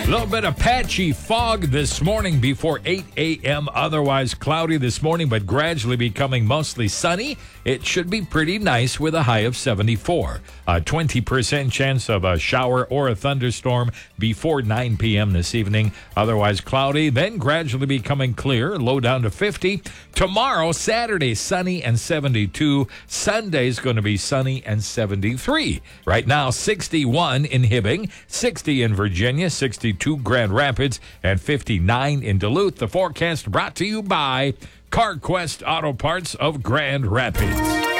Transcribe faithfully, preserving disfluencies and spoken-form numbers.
A little bit of patchy fog this morning before eight a.m. Otherwise cloudy this morning, but gradually becoming mostly sunny. It should be pretty nice with a high of seventy-four. A twenty percent chance of a shower or a thunderstorm before nine p.m. this evening. Otherwise cloudy, then gradually becoming clear. Low down to fifty. Tomorrow, Saturday, sunny and seventy-two. Sunday's going to be sunny and seventy-three. Right now, sixty-one in Hibbing, sixty in Virginia, sixty-two Grand Rapids, and fifty-nine in Duluth. The forecast brought to you by CarQuest Auto Parts of Grand Rapids.